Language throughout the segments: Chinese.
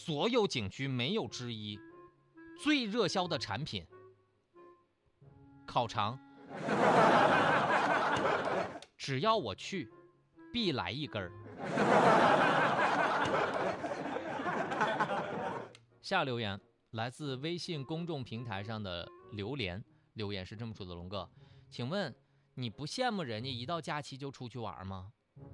所有景区没有之一，最热销的产品烤肠，只要我去，必来一根儿。下留言来自微信公众平台上的榴莲，留言是这么说的：龙哥，请问你不羡慕人家一到假期就出去玩吗？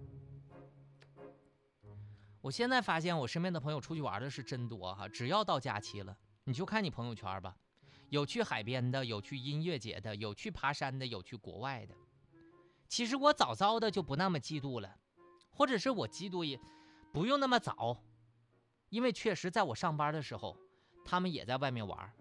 我现在发现我身边的朋友出去玩的是真多哈，只要到假期了，你就看你朋友圈吧，有去海边的，有去音乐节的，有去爬山的，有去国外的。其实我早早的就不那么嫉妒了，或者是我嫉妒也不用那么早，因为确实在我上班的时候，他们也在外面玩。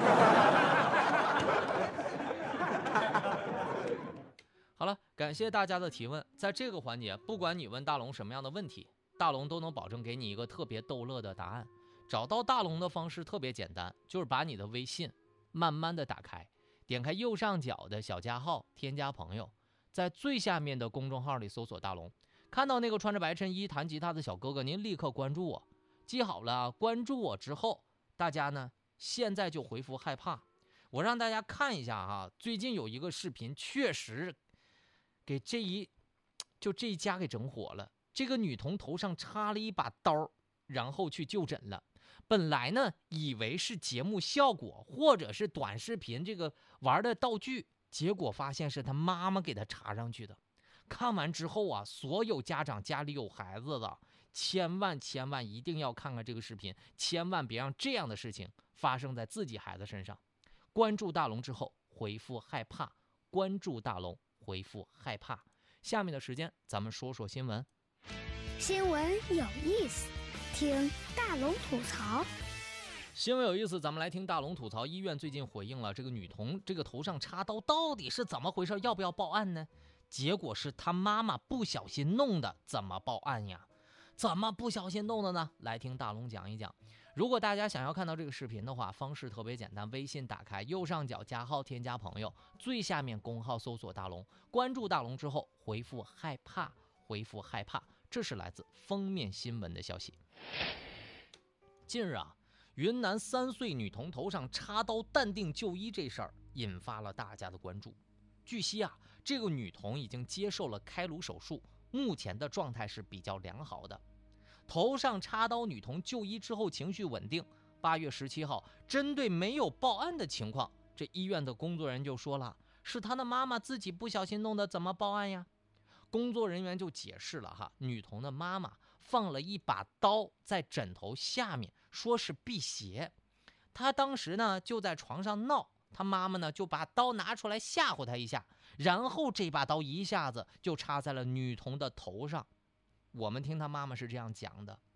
好了，感谢大家的提问。在这个环节，不管你问大龙什么样的问题，大龙都能保证给你一个特别逗乐的答案。找到大龙的方式特别简单，就是把你的微信慢慢的打开，点开右上角的小加号，添加朋友，在最下面的公众号里搜索大龙，看到那个穿着白衬衣弹吉他的小哥哥，您立刻关注我。记好了，关注我之后，大家呢现在就回复害怕。我让大家看一下哈，最近有一个视频确实给这一家给整火了。这个女童头上插了一把刀，然后去就诊了。本来呢以为是节目效果或者是短视频这个玩的道具，结果发现是她妈妈给她插上去的。看完之后啊，所有家长家里有孩子的，千万一定要看看这个视频，千万别让这样的事情发生在自己孩子身上。关注大龙之后回复害怕，关注大龙回复害怕。下面的时间咱们说说新闻。 新闻有意思，听大龙吐槽。 新闻有意思，咱们来听大龙吐槽。医院最近回应了这个女童这个头上插刀到底是怎么回事，要不要报案呢？结果是她妈妈不小心弄的，怎么报案呀？怎么不小心弄的呢？来听大龙讲一讲。如果大家想要看到这个视频的话，方式特别简单，微信打开右上角加号，添加朋友，最下面公号搜索大龙，关注大龙之后回复害怕，回复害怕。这是来自封面新闻的消息。近日啊，云南3岁女童头上插刀淡定就医这事儿引发了大家的关注。据悉啊，这个女童已经接受了开颅手术，目前的状态是比较良好的。头上插刀女童就医之后情绪稳定。8月17号，针对没有报案的情况，这医院的工作人员就说了，是她的妈妈自己不小心弄的，怎么报案呀？工作人员就解释了哈，女童的妈妈放了一把刀在枕头下面，说是辟邪。她当时呢就在床上闹，她妈妈呢就把刀拿出来吓唬她一下，然后这把刀一下子就插在了女童的头上。我们听她妈妈是这样讲的。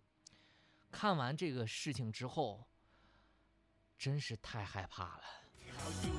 看完这个事情之后，真是太害怕了。